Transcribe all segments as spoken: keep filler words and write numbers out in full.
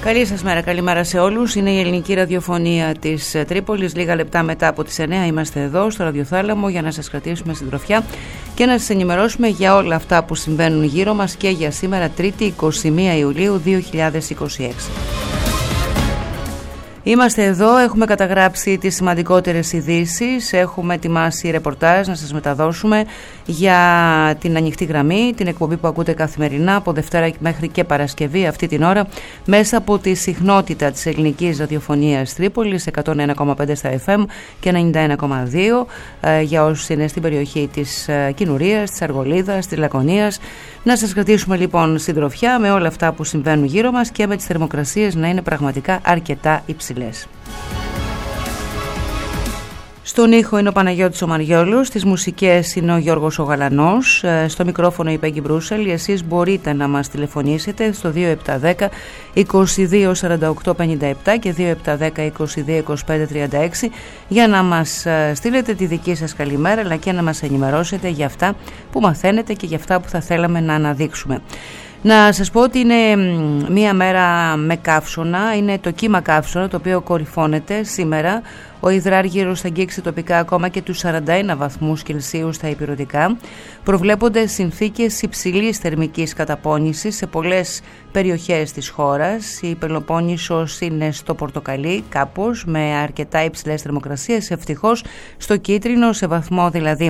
Καλή σας μέρα, καλημέρα σε όλους. Είναι η ελληνική ραδιοφωνία της Τρίπολης. Λίγα λεπτά μετά από τις εννιά είμαστε εδώ στο ραδιοθάλαμο για να σας κρατήσουμε συντροφιά και να σας ενημερώσουμε για όλα αυτά που συμβαίνουν γύρω μας και για σήμερα Τρίτη εικοστή πρώτη Ιουλίου δύο χιλιάδες είκοσι έξι. Είμαστε εδώ, έχουμε καταγράψει τις σημαντικότερες ειδήσεις, έχουμε ετοιμάσει ρεπορτάζ να σας μεταδώσουμε για την ανοιχτή γραμμή, την εκπομπή που ακούτε καθημερινά από Δευτέρα μέχρι και Παρασκευή αυτή την ώρα μέσα από τη συχνότητα της ελληνικής ραδιοφωνίας Τρίπολης εκατόν ένα κόμμα πέντε στα εφ εμ και ενενήντα ένα κόμμα δύο ε, για όσους είναι στην περιοχή της ε, Κινουρίας, της Αργολίδας, της Λακωνίας. Να σας κρατήσουμε λοιπόν συντροφιά με όλα αυτά που συμβαίνουν γύρω μας και με τις θερμοκρασίες να είναι πραγματικά αρκετά υψηλές. Στον ήχο είναι ο Παναγιώτης ο Μαριόλος, στις μουσικές είναι ο Γιώργος ο Γαλανός, στο μικρόφωνο η Πέγγι Μπρούσελ. Εσείς μπορείτε να μας τηλεφωνήσετε στο δύο επτά ένα μηδέν είκοσι δύο σαράντα οκτώ πενήντα επτά και δύο επτά ένα μηδέν είκοσι δύο είκοσι πέντε τριάντα έξι για να μας στείλετε τη δική σας καλημέρα, αλλά και να μας ενημερώσετε για αυτά που μαθαίνετε και για αυτά που θα θέλαμε να αναδείξουμε. Να σας πω ότι είναι μία μέρα με καύσωνα, είναι το κύμα καύσωνα το οποίο κορυφώνεται σήμερα. Ο υδράργυρος θα αγγίξει τοπικά ακόμα και τους σαράντα ένα βαθμούς Κελσίου στα ηπειρωτικά. Προβλέπονται συνθήκες υψηλής θερμικής καταπώνησης σε πολλές περιοχές της χώρας. Η Πελοπόννησος είναι στο πορτοκαλί κάπως με αρκετά υψηλές θερμοκρασίες. Ευτυχώς στο κίτρινο σε βαθμό δηλαδή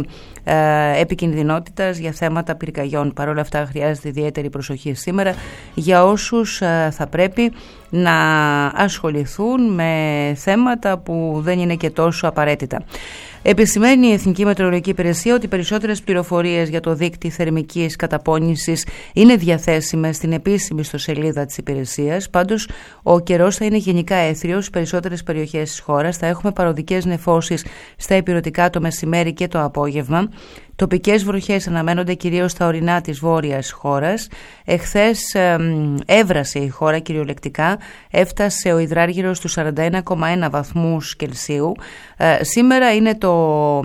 ε, επικινδυνότητας για θέματα πυρκαγιών. Παρ' όλα αυτά χρειάζεται ιδιαίτερη προσοχή σήμερα για όσους ε, θα πρέπει να ασχοληθούν με θέματα που δεν είναι και τόσο απαραίτητα. Επισημαίνει η Εθνική Μετεωρολογική Υπηρεσία ότι περισσότερες πληροφορίες για το δίκτυο θερμικής καταπώνησης είναι διαθέσιμες στην επίσημη ιστοσελίδα της υπηρεσίας. Πάντως, ο καιρός θα είναι γενικά έθριος στις περισσότερες περιοχές της χώρας. Θα έχουμε παροδικές νεφώσεις στα ηπειρωτικά το μεσημέρι και το απόγευμα. Τοπικές βροχές αναμένονται κυρίως στα ορεινά της βόρειας χώρας. Εχθές ε, έβρασε η χώρα κυριολεκτικά, έφτασε ο υδράργυρος στους σαράντα ένα κόμμα ένα βαθμούς Κελσίου. Ε, σήμερα είναι το,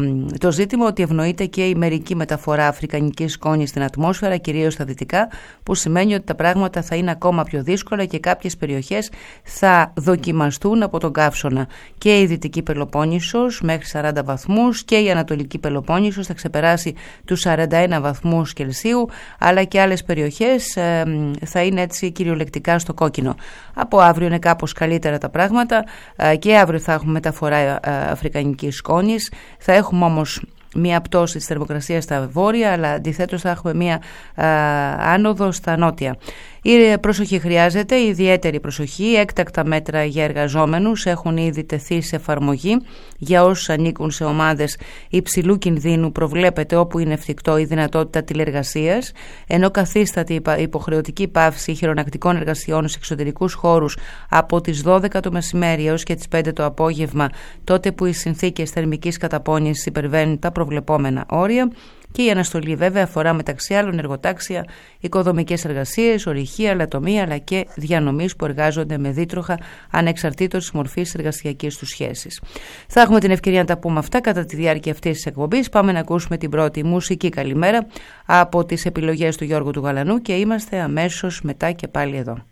το ζήτημα ότι ευνοείται και η μερική μεταφορά αφρικανικής σκόνης στην ατμόσφαιρα, κυρίως στα δυτικά, που σημαίνει ότι τα πράγματα θα είναι ακόμα πιο δύσκολα και κάποιες περιοχές θα δοκιμαστούν από τον καύσωνα. Και η Δυτική Πελοπόννησος μέχρι σαράντα βαθμούς και η Ανατολική Πελοπόννησος θα ξεπεράσει τους σαράντα ένα βαθμούς Κελσίου, αλλά και άλλες περιοχές ε, θα είναι έτσι κυριολεκτικά στο κόκκινο. Από αύριο είναι κάπως καλύτερα τα πράγματα ε, και αύριο θα έχουμε μεταφορά ε, αφρικανικής σκόνης. Θα έχουμε όμως μία πτώση της θερμοκρασίας στα βόρεια, αλλά αντιθέτως θα έχουμε μία ε, άνοδο στα νότια. Η προσοχή χρειάζεται, ιδιαίτερη προσοχή. Έκτακτα μέτρα για εργαζόμενους έχουν ήδη τεθεί σε εφαρμογή. Για όσους ανήκουν σε ομάδες υψηλού κινδύνου προβλέπεται όπου είναι εφικτό η δυνατότητα τηλεργασίας, ενώ καθίσταται η υποχρεωτική πάυση χειρονακτικών εργασιών σε εξωτερικούς χώρους από τις δώδεκα το μεσημέρι έως και τις πέντε το απόγευμα, τότε που οι συνθήκες θερμικής καταπώνησης υπερβαίνουν τα προβλεπόμενα όρια. Και η αναστολή βέβαια αφορά μεταξύ άλλων εργοτάξια, οικοδομικές εργασίες, ορυχεία, λατομεία αλλά και διανομής που εργάζονται με δίτροχα ανεξαρτήτως της μορφής εργασιακής τους σχέσης. Θα έχουμε την ευκαιρία να τα πούμε αυτά κατά τη διάρκεια αυτής της εκπομπής. Πάμε να ακούσουμε την πρώτη μουσική καλημέρα από τις επιλογές του Γιώργου του Γαλανού και είμαστε αμέσως μετά και πάλι εδώ.